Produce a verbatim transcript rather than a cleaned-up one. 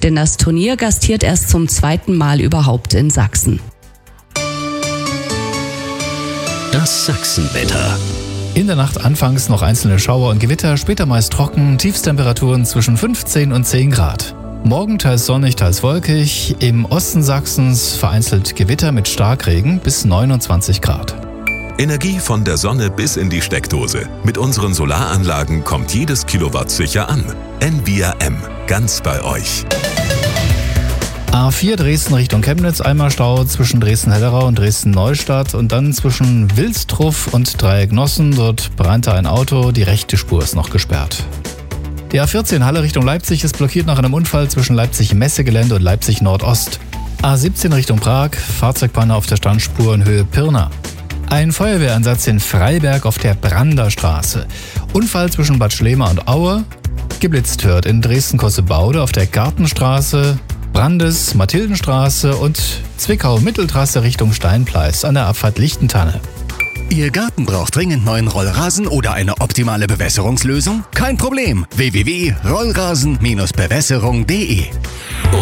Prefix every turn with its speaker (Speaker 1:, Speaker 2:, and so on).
Speaker 1: denn das Turnier gastiert erst zum zweiten Mal überhaupt in Sachsen.
Speaker 2: Das Sachsenwetter.
Speaker 3: In der Nacht anfangs noch einzelne Schauer und Gewitter, später meist trocken, Tiefstemperaturen zwischen fünfzehn und zehn Grad. Morgen teils sonnig, teils wolkig, im Osten Sachsens vereinzelt Gewitter mit Starkregen bis neunundzwanzig Grad.
Speaker 4: Energie von der Sonne bis in die Steckdose. Mit unseren Solaranlagen kommt jedes Kilowatt sicher an. Envia M, ganz bei euch.
Speaker 3: A vier Dresden Richtung Chemnitz, einmal Stau zwischen Dresden-Hellerau und Dresden-Neustadt und dann zwischen Wilstruff und Dreiecknossen. Dort brannte ein Auto, die rechte Spur ist noch gesperrt. Die A vierzehn Halle Richtung Leipzig ist blockiert nach einem Unfall zwischen Leipzig-Messegelände und Leipzig-Nordost. A siebzehn Richtung Prag, Fahrzeugpanne auf der Standspur in Höhe Pirna. Ein Feuerwehreinsatz in Freiberg auf der Branderstraße. Unfall zwischen Bad Schlema und Aue. Geblitzt wird in Dresden-Kossebaude auf der Gartenstraße, Brandes, Mathildenstraße und Zwickau-Mitteltrasse Richtung Steinpleis an der Abfahrt Lichtentanne.
Speaker 5: Ihr Garten braucht dringend neuen Rollrasen oder eine optimale Bewässerungslösung? Kein Problem. w w w punkt rollrasen Bindestrich bewässerung punkt de